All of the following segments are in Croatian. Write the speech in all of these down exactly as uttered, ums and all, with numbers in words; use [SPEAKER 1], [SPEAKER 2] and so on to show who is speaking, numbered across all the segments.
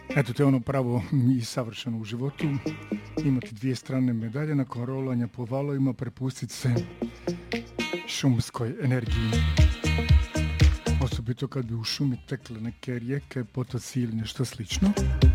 [SPEAKER 1] Eto, to je ono pravo i savršeno u životu. Imati dvije strane medalje, nakon rolanja po valovima prepustiti se šumskoj energiji. Osobito kad bi u šumi tekle neke rijeke, potoci ili nešto slično.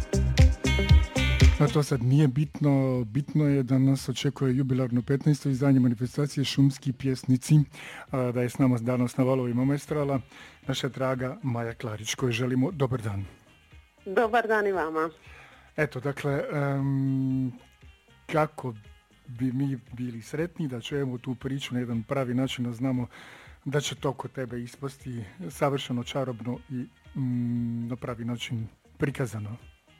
[SPEAKER 1] No to sad nije bitno, bitno je da nas očekuje jubilarno petnaesto izdanje manifestacije Šumski pjesnici, da je s nama danas na valovima maestrala naša draga Maja Klarić, kojoj želimo dobar dan.
[SPEAKER 2] Dobar dan i vama.
[SPEAKER 1] Eto, dakle, um, kako bi mi bili sretni da čujemo tu priču na jedan pravi način, da znamo da će to kod tebe ispasti savršeno čarobno i um, na pravi način prikazano.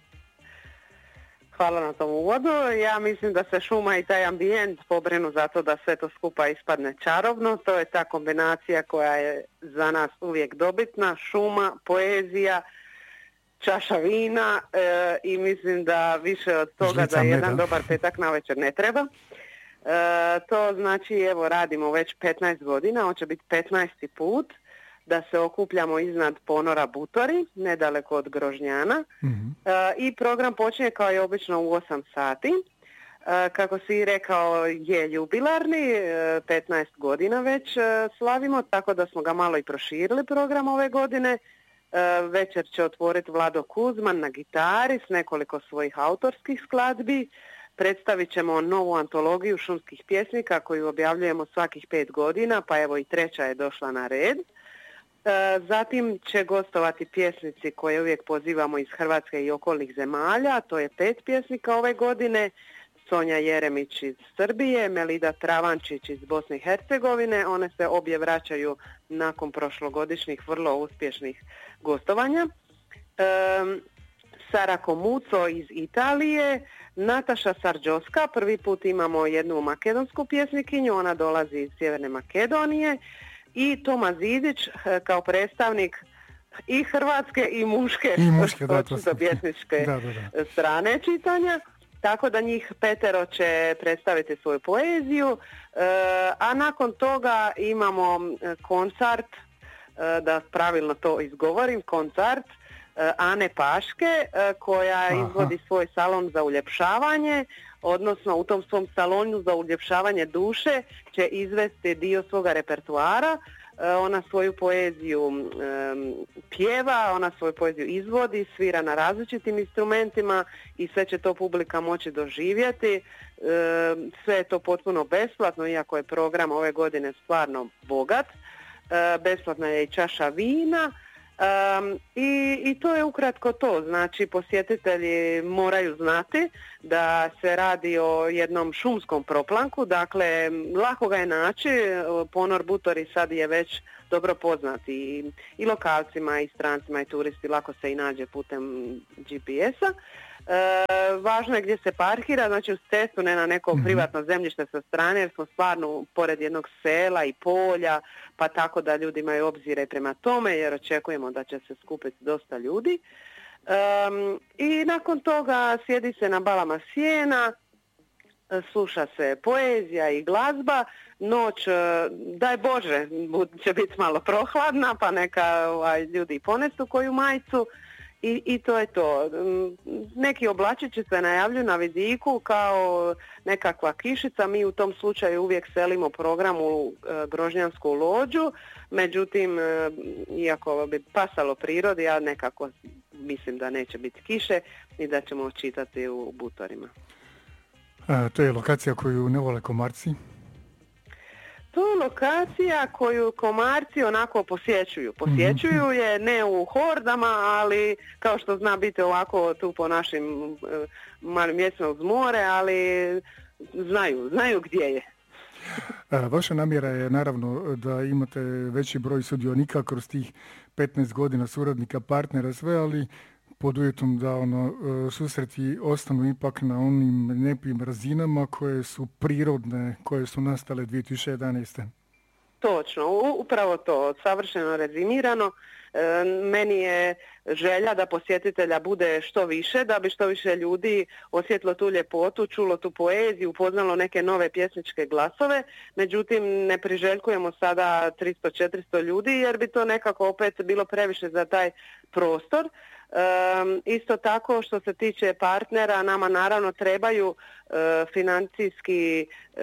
[SPEAKER 2] Hvala na tom uvodu. Ja mislim da se šuma i taj ambijent pobrinu za to da sve to skupa ispadne čarobno. To je ta kombinacija koja je za nas uvijek dobitna. Šuma, poezija, čaša vina e, i mislim da više od toga Žlica da jedan meda. Dobar petak navečer ne treba. E, to znači, evo, radimo već petnaest godina, hoće biti petnaesti put da se okupljamo iznad ponora Butori, nedaleko od Grožnjana. Mm-hmm. E, i program počinje kao i obično u osam sati. E, kako si rekao, je jubilarni, e, petnaest godina već e, slavimo, tako da smo ga malo i proširili program ove godine. Večer će otvoriti Vlado Kuzman na gitari s nekoliko svojih autorskih skladbi. Predstavit ćemo novu antologiju šumskih pjesnika koju objavljujemo svakih pet godina, pa evo i treća je došla na red. Zatim će gostovati pjesnici koje uvijek pozivamo iz Hrvatske i okolnih zemalja, to je pet pjesnika ove godine. Sonja Jeremić iz Srbije, Melida Travančić iz Bosne i Hercegovine. One se obje vraćaju nakon prošlogodišnjih vrlo uspješnih gostovanja. E, Sara Komuco iz Italije, Nataša Sarđoska, prvi put imamo jednu makedonsku pjesnikinju, ona dolazi iz Sjeverne Makedonije, i Toma Zidić kao predstavnik i hrvatske i muške,
[SPEAKER 1] I muške da,
[SPEAKER 2] pjesničke da, da, da. strane čitanja. Tako da njih petero će predstaviti svoju poeziju, e, a nakon toga imamo koncert, e, da pravilno to izgovorim, koncert e, Ane Paške, e, koja Aha. izvodi svoj salon za uljepšavanje, odnosno u tom svom salonu za uljepšavanje duše će izvesti dio svoga repertoara. Ona svoju poeziju um, pjeva, ona svoju poeziju izvodi, svira na različitim instrumentima i sve će to publika moći doživjeti. Um, sve je to potpuno besplatno, iako je program ove godine stvarno bogat. Uh, besplatna je i čaša vina. Um, i, i to je ukratko to, znači posjetitelji moraju znati da se radi o jednom šumskom proplanku, dakle lako ga je naći, ponor Butori sad je već dobro poznat i, i lokalcima i strancima i turisti, lako se i nađe putem G P S-a. E, važno je gdje se parkira, znači uz cestu, ne na neko mm-hmm. privatno zemljište sa strane, jer smo stvarno pored jednog sela i polja, pa tako da ljudi imaju obzire prema tome, jer očekujemo da će se skupiti dosta ljudi. E, I nakon toga sjedi se na balama sjena, sluša se poezija i glazba, noć, daj Bože, će biti malo prohladna, pa neka ovaj, ljudi ponesu koju majicu. I, I to je to. Neki oblačići se najavljuju na vidiku kao nekakva kišica. Mi u tom slučaju uvijek selimo program u e, Grožnjansku lođu. Međutim, e, iako bi pasalo prirodi, ja nekako mislim da neće biti kiše i da ćemo čitati u Butorima.
[SPEAKER 1] A, to je lokacija koju ne vole komarci?
[SPEAKER 2] To je lokacija koju komarci onako posjećuju. Posjećuju je ne u hordama, ali kao što zna biti ovako tu po našim e, malim mjestima uz more, ali znaju, znaju gdje je.
[SPEAKER 1] A, vaša namjera je naravno da imate veći broj sudionika kroz tih petnaest godina suradnika, partnera, sve, ali pod uvjetom da ono, susreti ostanu ipak na onim nekim razinama koje su prirodne, koje su nastale dvije tisuće jedanaeste.
[SPEAKER 2] Točno, upravo to, savršeno rezimirano. E, meni je želja da posjetitelja bude što više, da bi što više ljudi osjetilo tu ljepotu, čulo tu poeziju, upoznalo neke nove pjesničke glasove. Međutim, ne priželjkujemo sada tristo četiristo ljudi jer bi to nekako opet bilo previše za taj prostor. Um, isto tako što se tiče partnera, nama naravno trebaju uh, financijski uh,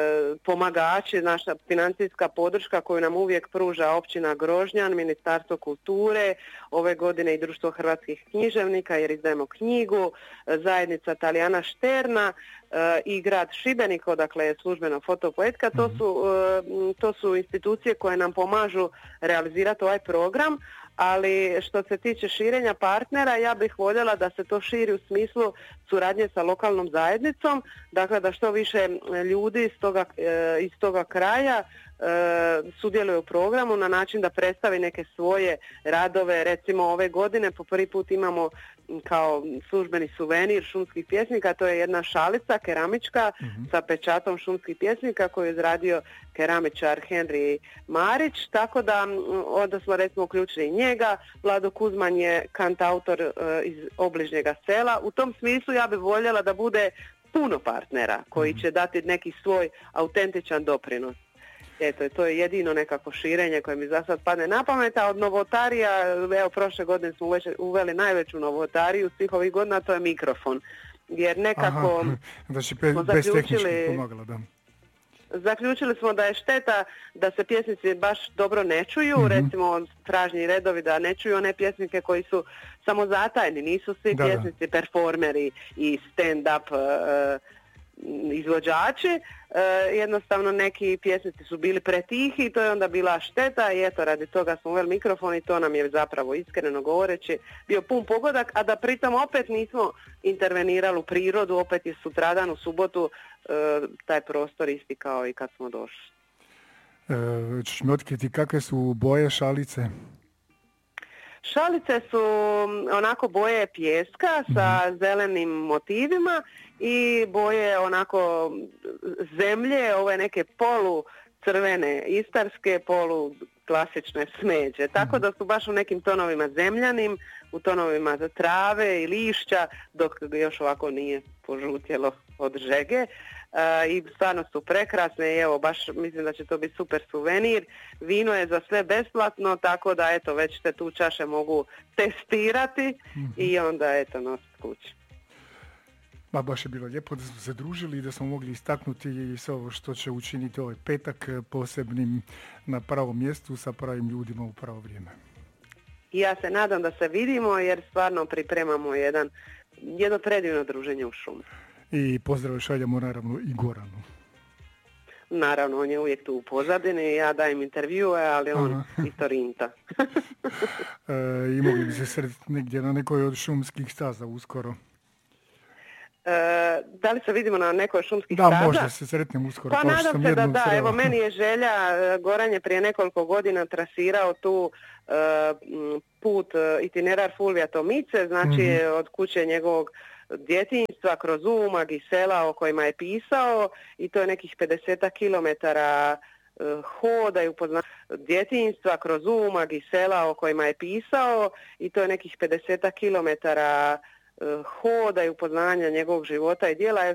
[SPEAKER 2] pomagači, naša financijska podrška koju nam uvijek pruža općina Grožnjan, Ministarstvo kulture, ove godine i Društvo hrvatskih književnika jer izdajemo knjigu, zajednica Talijana Šterna uh, i grad Šibenik, odakle je službeno fotopoetka. To su, uh, to su institucije koje nam pomažu realizirati ovaj program. Ali što se tiče širenja partnera, ja bih voljela da se to širi u smislu suradnje sa lokalnom zajednicom, dakle da što više ljudi iz toga, iz toga kraja sudjeluje u programu na način da predstavi neke svoje radove. Recimo ove godine po prvi put imamo kao službeni suvenir šumskih pjesnika, to je jedna šalica keramička mm-hmm. sa pečatom šumskih pjesnika koju je izradio keramičar Henry Marić, tako da onda smo recimo uključili njega. Vlado Kuzman je kantautor uh, iz obližnjega sela. U tom smislu ja bih voljela da bude puno partnera koji mm-hmm. će dati neki svoj autentičan doprinos. Eto, to je jedino nekako širenje koje mi za sad padne na pamet, a od novotarija, evo prošle godine smo uveli najveću novotariju svih ovih godina, to je mikrofon. Jer nekako
[SPEAKER 1] Aha, znači pe, bez tehničkih pomagala, da.
[SPEAKER 2] Zaključili smo da je šteta da se pjesnici baš dobro ne čuju, mm-hmm. recimo tražni redovi da ne čuju one pjesnike koji su samo zatajni, nisu svi da, pjesnici, da. performeri i stand-up uh, izvođači, e, jednostavno neki pjesnici su bili pretihi i to je onda bila šteta i eto radi toga smo uveli mikrofon i to nam je zapravo iskreno govoreći bio pun pogodak, a da pritom opet nismo intervenirali u prirodu, opet je sutradan u subotu e, taj prostor isti kao i kad smo došli.
[SPEAKER 1] E, ćeš mi otkriti kakve su boje šalice?
[SPEAKER 2] Šalice su onako boje pijeska sa mm-hmm. zelenim motivima i boje onako zemlje, ove neke polu crvene istarske, polu klasične smeđe. Tako da su baš u nekim tonovima zemljanim, u tonovima trave i lišća, dok još ovako nije požutjelo od žege. Uh, i stvarno su prekrasne i evo baš mislim da će to biti super suvenir. Vino je za sve besplatno, tako da eto već te tu čaše mogu testirati mm-hmm. i onda eto nositi kući.
[SPEAKER 1] Ma baš je bilo lijepo da smo se družili i da smo mogli istaknuti i sve ovo što će učiniti ovaj petak posebnim na pravom mjestu sa pravim ljudima u pravo vrijeme.
[SPEAKER 2] I ja se nadam da se vidimo jer stvarno pripremamo jedan, jedno predivno druženje u šumi.
[SPEAKER 1] I pozdrav šaljamo naravno i Goranu.
[SPEAKER 2] Naravno, on je uvijek tu u pozadini, ja dajem intervjue, ali on Aha. isto rinta.
[SPEAKER 1] e, I mogli bi se sretiti negdje na nekoj od šumskih staza uskoro.
[SPEAKER 2] E, da li se vidimo na nekoj šumskih
[SPEAKER 1] da,
[SPEAKER 2] staza?
[SPEAKER 1] Da, možda se sretnem uskoro.
[SPEAKER 2] Pa nadam se da da, srela. Evo meni je želja, Goran je prije nekoliko godina trasirao tu uh, put itinerar Fulvija Tomice, znači mm-hmm. od kuće njegovog djetinjstva kroz Umag i sela o kojima je pisao i to je nekih pedeset kilometara uh, hoda i upoznanja djetinjstva kroz Umag i sela o kojima je pisao i to je nekih pedeset kilometara uh, hoda i upoznanja njegovog života i djela.